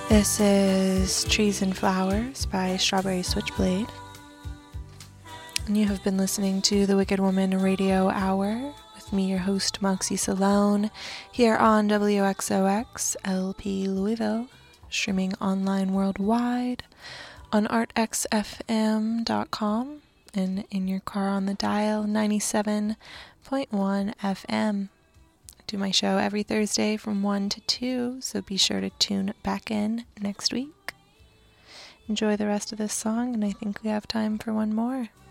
This is Trees and Flowers by Strawberry Switchblade. And you have been listening to the Wicked Woman Radio Hour with me, your host, Moxie Salone, here on WXOX LP Louisville, streaming online worldwide on artxfm.com and in your car on the dial 97.1 FM. I do my show every Thursday from 1 to 2, so be sure to tune back in next week. Enjoy the rest of this song, and I think we have time for one more.